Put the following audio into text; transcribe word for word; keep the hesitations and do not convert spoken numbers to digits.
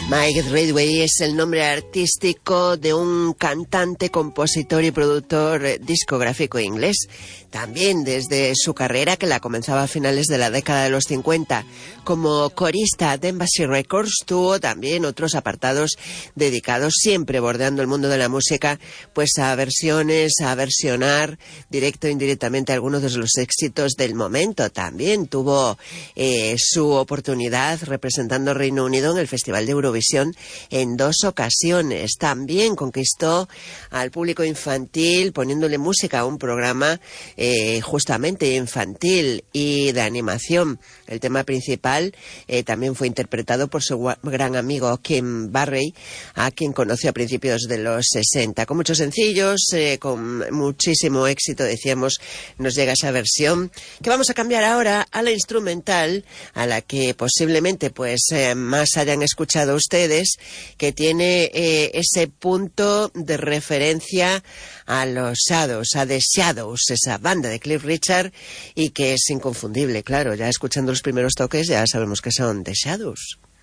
Mike Ridgway es el nombre artístico de un cantante, compositor y productor discográfico inglés. También desde su carrera, que la comenzaba a finales de la década de los cincuenta, como corista de Embassy Records, tuvo también otros apartados dedicados, siempre bordeando el mundo de la música, pues a versiones, a versionar directo e indirectamente algunos de los éxitos del momento. También tuvo eh, su oportunidad representando Reino Unido en el Festival de Eurovisión en dos ocasiones. También conquistó al público infantil poniéndole música a un programa eh, justamente infantil y de animación. El tema principal eh, también fue interpretado por su gran amigo Kim Barry, a quien conoció a principios de los sesenta. Con muchos sencillos, eh, con muchísimo éxito, decíamos, nos llega esa versión que vamos a cambiar ahora a la instrumental, a la que posiblemente pues eh, más hayan escuchado ustedes, que tiene eh, ese punto de referencia a los Shadows, a The Shadows, esa banda de Cliff Richard, y que es inconfundible, claro, ya escuchando los primeros toques ya sabemos que son The Shadows.